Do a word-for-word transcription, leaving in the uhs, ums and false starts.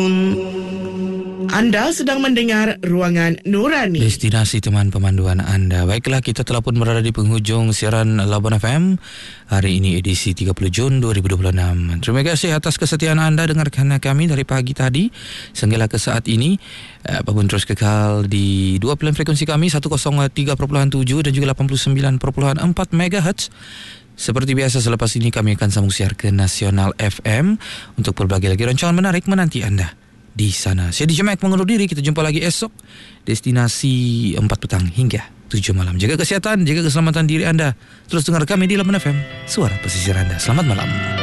Anda sedang mendengar Ruangan Nurani, destinasi teman pemanduan anda. Baiklah, kita telah pun berada di penghujung siaran Labuan F M hari ini, edisi tiga puluh Jun dua ribu dua puluh enam. Terima kasih atas kesetiaan anda dengarkan kami dari pagi tadi sehinggalah ke saat ini. Apapun terus kekal di dua pilihan frekuensi kami, seratus tiga perpuluhan tujuh dan juga lapan puluh sembilan perpuluhan empat megahertz. Seperti biasa, selepas ini kami akan sambung siar ke Nasional F M untuk berbagai lagi rancangan menarik menanti anda di sana. Saya D J Mac mengundur diri. Kita jumpa lagi esok, destinasi empat petang hingga tujuh malam. Jaga kesihatan, jaga keselamatan diri anda. Terus dengar kami di Labuan F M, suara pesisir anda. Selamat malam.